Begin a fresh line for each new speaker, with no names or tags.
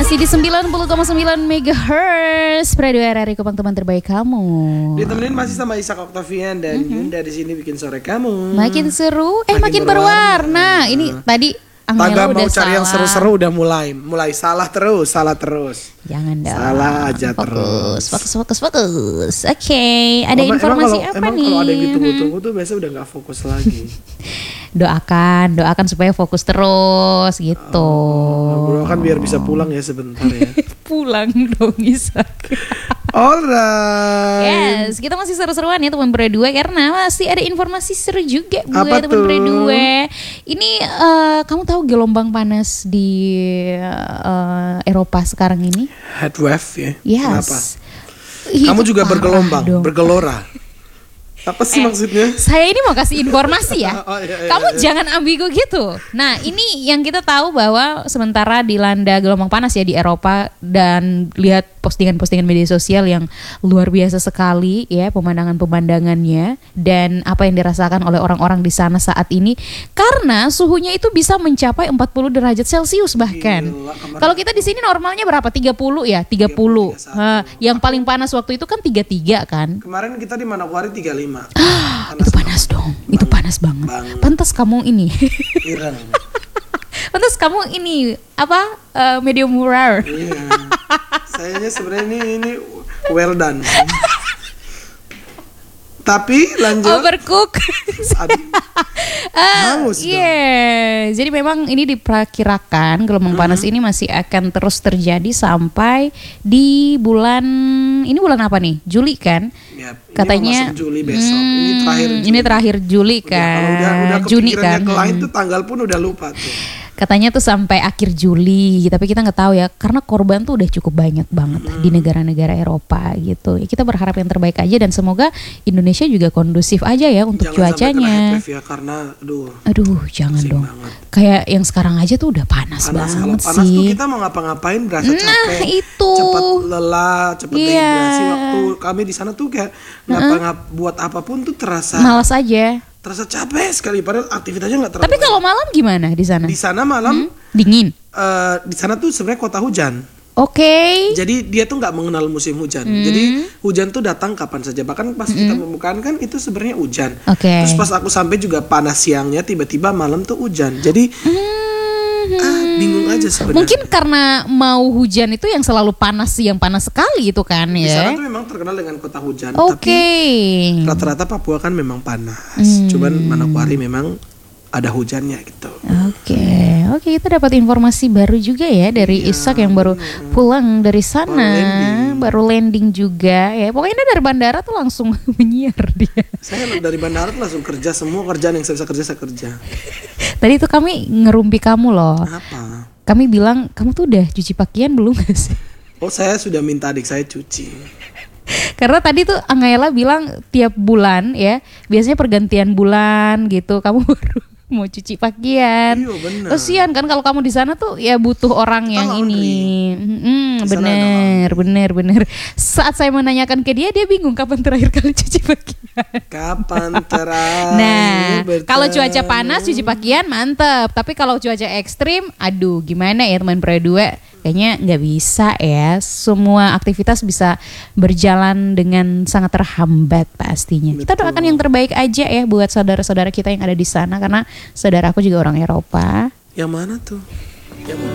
Masih di 90,9 MHz Radio RRI Kupang, teman terbaik kamu.
Ditemenin masih sama Ishak Octavian dan Yunda di sini bikin sore kamu.
Makin seru, makin berwarna. Ini tadi Angela
Taga
udah
mau cari yang
salah.
seru-seru udah mulai salah terus.
Jangan dong.
Salah aja terus.
Fokus. Oke, ada informasi apa nih?
Kalau ada yang ditunggu-tunggu tuh biasa udah nggak fokus lagi.
Doakan supaya fokus terus gitu.
Doakan biar bisa pulang ya sebentar ya.
Pulang dong Ishak.
Alright.
Yes, kita masih seru-seruan ya teman berdua karena masih ada informasi seru juga buat
Apa
teman
tuh?
berdua. Ini kamu tahu gelombang panas di Eropa sekarang ini?
Heat wave ya.
Yes.
Kenapa?
Ih,
Kamu
itu
juga
parah
bergelombang,
dong.
bergelora. Apa sih maksudnya?
Saya ini mau kasih informasi ya.
Oh, iya,
Kamu
iya.
jangan ambigu gitu. Nah, ini yang kita tahu bahwa sementara dilanda gelombang panas ya di Eropa, dan lihat postingan-postingan media sosial yang luar biasa sekali ya pemandangannya dan apa yang dirasakan oleh orang-orang di sana saat ini, karena suhunya itu bisa mencapai 40 derajat Celcius bahkan.
Gila, kemarin-
Kalau kita di sini normalnya berapa? 30 ya, 30.
31.
Yang paling panas waktu itu kan 33 kan.
Kemarin kita di Manokwari 35.
Itu panas dong, itu panas banget.
banget.
Pantas kamu ini,
Iran.
pantas kamu ini apa medium rare.
Iya. Sayanya sebenarnya ini well done. Tapi lanjut.
Overcook.
Aduh, hangus dong.
Iya, jadi memang ini diperkirakan gelombang panas ini masih akan terus terjadi sampai di bulan apa nih? Juli kan?
Ya, ini
Katanya
masuk Juli besok. Ini terakhir Juli.
Ini terakhir Juli
Udah,
kan?
kalau udah
Juni
kepikirannya
kan?
ke lain tuh tanggal pun udah lupa tuh.
Katanya tuh sampai akhir Juli, tapi kita nggak tahu ya karena korban tuh udah cukup banyak banget di negara-negara Eropa gitu. Ya, kita berharap yang terbaik aja dan semoga Indonesia juga kondusif aja ya untuk
Jangan sampai kena
cuacanya.
heat wave ya, karena
Aduh, jangan
pusing
dong.
banget.
Kayak yang sekarang aja tuh udah panas
Kalau
banget
panas tuh
sih.
kita mau ngapa-ngapain berasa
Nah,
capek,
itu.
cepat lelah, cepat
Iya.
dehidrasi. Waktu kami di sana tuh kayak buat apapun tuh terasa
Malas aja.
capek sekali. Padahal aktivitasnya nggak terlalu.
Tapi kalau malam gimana di sana?
di sana malam
Dingin.
di sana tuh sebenarnya kota hujan.
Oke.
Jadi dia tuh nggak mengenal musim hujan. Jadi hujan tuh datang kapan saja. Bahkan pas kita pembukaan kan itu sebenarnya hujan.
Oke.
Terus pas aku sampai juga panas siangnya, tiba-tiba malam tuh hujan. Jadi bingung aja sebenarnya.
Mungkin karena mau hujan itu yang selalu panas, yang panas sekali itu kan
Di sana
ya.
tuh memang terkenal dengan kota hujan.
Oke.
Tapi rata-rata Papua kan memang panas. Cuman Manokwari memang ada hujannya gitu.
Oke, kita dapat informasi baru juga ya dari Ishak yang baru pulang dari sana, baru landing juga ya. Pokoknya dia dari bandara tuh langsung menyiar dia.
Saya dari bandara tuh langsung kerja, semua kerjaan yang saya bisa kerja saya kerja.
Tadi tuh kami ngerumpi kamu loh.
Apa?
Kami bilang kamu tuh udah cuci pakaian belum gak sih?
Oh, saya sudah minta adik saya cuci.
Karena tadi tuh Angela bilang tiap bulan ya, biasanya pergantian bulan gitu kamu baru mau cuci pakaian.
Iya, benar.
Kasian kan kalau kamu di sana tuh ya butuh orang
Kita
yang
laundry.
ini.
Di sana ada
Bener. Saat saya menanyakan ke dia bingung kapan terakhir kali cuci pakaian.
Kapan terakhir?
Nah,
bertemu?
kalau cuaca panas cuci pakaian mantep. Tapi kalau cuaca ekstrim, aduh gimana ya teman berdua? Kayaknya nggak bisa ya. Semua aktivitas bisa berjalan dengan sangat terhambat pastinya. Kita doakan yang terbaik aja ya buat saudara-saudara kita yang ada di sana, karena saudaraku juga orang Eropa.
Yang mana tuh? Yang mana?